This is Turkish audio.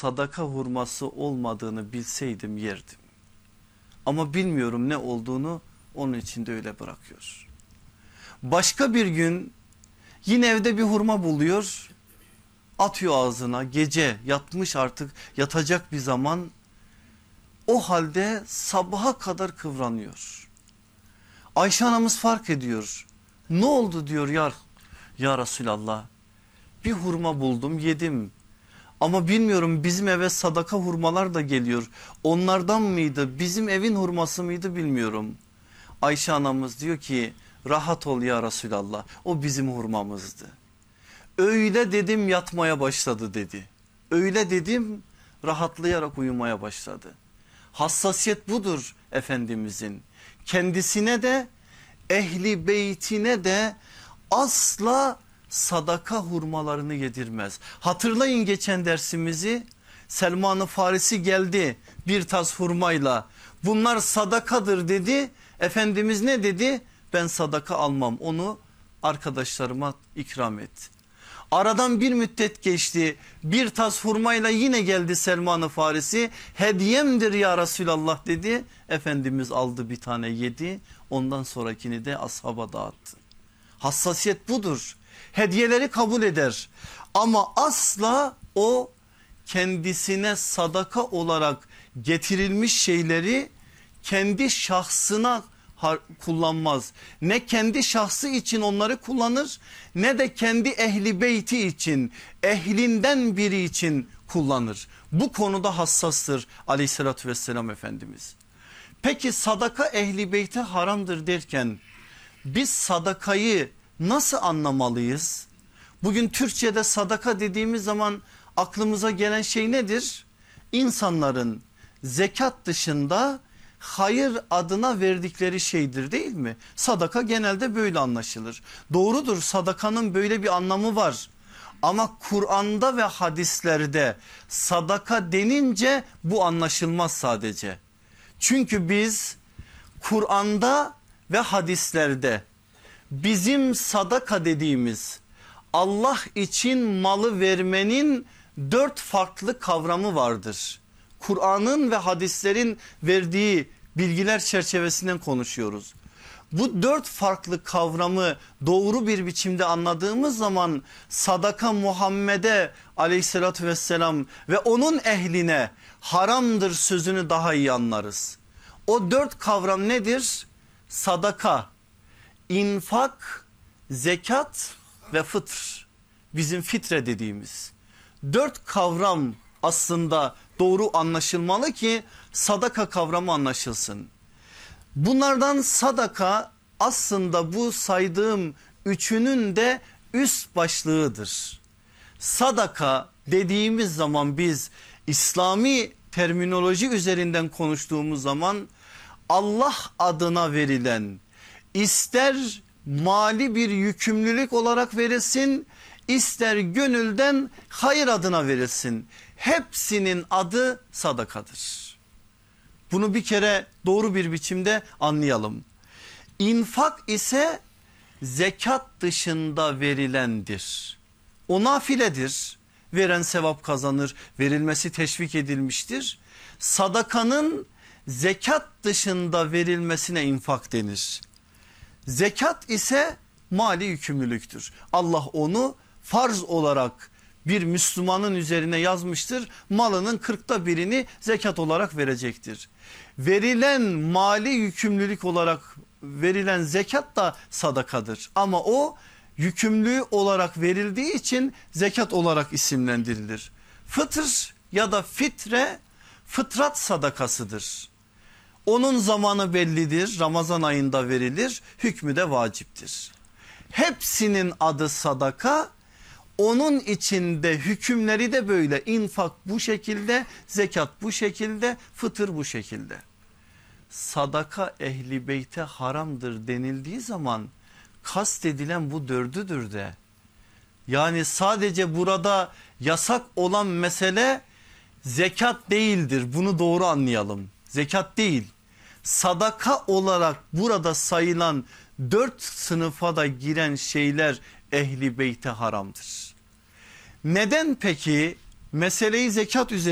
sadaka hurması olmadığını bilseydim yerdim. Ama bilmiyorum ne olduğunu, onun için de öyle bırakıyor. Başka bir gün yine evde bir hurma buluyor, atıyor ağzına, gece yatmış, artık yatacak bir zaman, o halde sabaha kadar kıvranıyor. Ayşe anamız fark ediyor. Ne oldu diyor, ya Resulallah, bir hurma buldum yedim. Ama bilmiyorum, bizim eve sadaka hurmalar da geliyor. Onlardan mıydı, bizim evin hurması mıydı bilmiyorum. Ayşe anamız diyor ki rahat ol ya Resulallah, o bizim hurmamızdı. Öyle dedim yatmaya başladı dedi. Öyle dedim rahatlayarak uyumaya başladı. Hassasiyet budur Efendimizin. Kendisine de ehli beytine de asla sadaka hurmalarını yedirmez. Hatırlayın geçen dersimizi, Selman-ı Farisi geldi bir tas hurmayla, bunlar sadakadır dedi. Efendimiz ne dedi? Ben sadaka almam, onu arkadaşlarıma ikram et. Aradan bir müddet geçti, bir tas hurmayla yine geldi Selman-ı Farisi, hediyemdir ya Resulallah dedi. Efendimiz aldı bir tane yedi, ondan sonrakini de ashaba dağıttı. Hassasiyet budur. Hediyeleri kabul eder ama asla o kendisine sadaka olarak getirilmiş şeyleri kendi şahsına kullanmaz. Ne kendi şahsı için onları kullanır, ne de kendi ehli beyti için, ehlinden biri için kullanır. Bu konuda hassastır aleyhissalatü vesselam Efendimiz. Peki sadaka ehli beyte haramdır derken biz sadakayı nasıl anlamalıyız? Bugün Türkçe'de sadaka dediğimiz zaman aklımıza gelen şey nedir? İnsanların zekat dışında hayır adına verdikleri şeydir, değil mi? Sadaka genelde böyle anlaşılır. Doğrudur, sadakanın böyle bir anlamı var. Ama Kur'an'da ve hadislerde sadaka denince bu anlaşılmaz sadece. Çünkü biz Kur'an'da ve hadislerde bizim sadaka dediğimiz Allah için malı vermenin 4 farklı kavramı vardır. Kur'an'ın ve hadislerin verdiği bilgiler çerçevesinden konuşuyoruz. Bu 4 farklı kavramı doğru bir biçimde anladığımız zaman sadaka Muhammed'e aleyhissalatü vesselam ve onun ehline haramdır sözünü daha iyi anlarız. O 4 kavram nedir? Sadaka, infak, zekat ve fıtr, bizim fitre dediğimiz 4 kavram aslında doğru anlaşılmalı ki sadaka kavramı anlaşılsın. Bunlardan sadaka aslında bu saydığım üçünün de üst başlığıdır. Sadaka dediğimiz zaman biz İslami terminoloji üzerinden konuştuğumuz zaman Allah adına verilen, ister mali bir yükümlülük olarak verilsin, ister gönülden hayır adına verilsin, hepsinin adı sadakadır. Bunu bir kere doğru bir biçimde anlayalım. İnfak ise zekat dışında verilendir. O nafiledir. Veren sevap kazanır, verilmesi teşvik edilmiştir. Sadakanın zekat dışında verilmesine infak denir. Zekat ise mali yükümlülüktür. Allah onu farz olarak bir Müslümanın üzerine yazmıştır. Malının 1/40'ını zekat olarak verecektir. Verilen mali yükümlülük olarak verilen zekat da sadakadır. Ama o yükümlü olarak verildiği için zekat olarak isimlendirilir. Fıtır ya da fitre fıtrat sadakasıdır. Onun zamanı bellidir, Ramazan ayında verilir, hükmü de vaciptir. Hepsinin adı sadaka, onun içinde hükümleri de böyle. İnfak bu şekilde, zekat bu şekilde, fıtır bu şekilde. Sadaka ehli beyte haramdır denildiği zaman kastedilen bu 4'üdür de. Yani sadece burada yasak olan mesele zekat değildir, bunu doğru anlayalım. Zekat değil, sadaka olarak burada sayılan 4 sınıfa da giren şeyler ehli beyte haramdır. Neden peki meseleyi zekat üzerine